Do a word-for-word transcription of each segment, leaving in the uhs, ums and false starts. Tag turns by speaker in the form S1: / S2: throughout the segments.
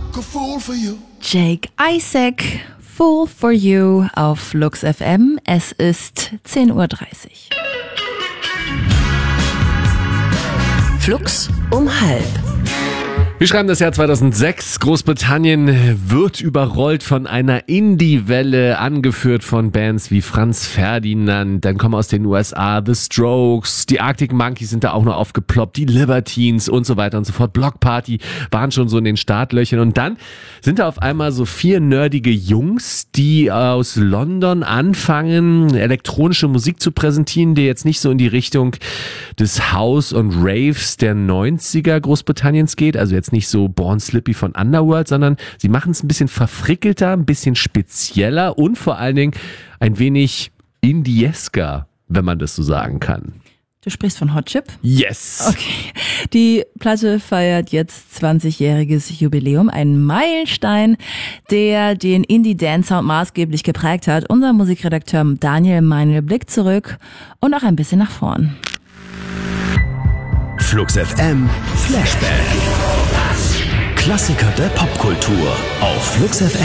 S1: a fool for you.
S2: Jake Isaac, Fool for You auf Flux F M. Es ist zehn Uhr dreißig.
S3: Flux um halb.
S4: Wir schreiben das Jahr zweitausendsechs. Großbritannien wird überrollt von einer Indie-Welle, angeführt von Bands wie Franz Ferdinand. Dann kommen aus den U S A The Strokes, die Arctic Monkeys sind da auch noch aufgeploppt, die Libertines und so weiter und so fort. Block Party waren schon so in den Startlöchern. Und dann sind da auf einmal so vier nerdige Jungs, die aus London anfangen, elektronische Musik zu präsentieren, die jetzt nicht so in die Richtung des House und Raves der neunziger Großbritanniens geht. Also jetzt nicht so Born Slippy von Underworld, sondern sie machen es ein bisschen verfrickelter, ein bisschen spezieller und vor allen Dingen ein wenig indiesker, wenn man das so sagen kann.
S2: Du sprichst von Hot Chip?
S4: Yes!
S2: Okay. Die Platte feiert jetzt zwanzigjähriges Jubiläum, ein Meilenstein, der den Indie-Dance-Sound maßgeblich geprägt hat. Unser Musikredakteur Daniel Meinl blickt zurück und auch ein bisschen nach vorn.
S3: Flux F M Flashback. Klassiker der Popkultur auf Flux F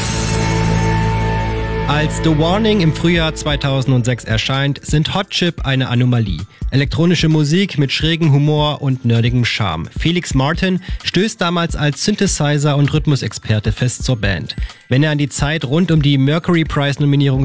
S3: M.
S5: Als The Warning im Frühjahr zweitausendsechs erscheint, sind Hot Chip eine Anomalie. Elektronische Musik mit schrägem Humor und nerdigem Charme. Felix Martin stößt damals als Synthesizer- und Rhythmusexperte fest zur Band. Wenn er an die Zeit rund um die Mercury Prize-Nominierung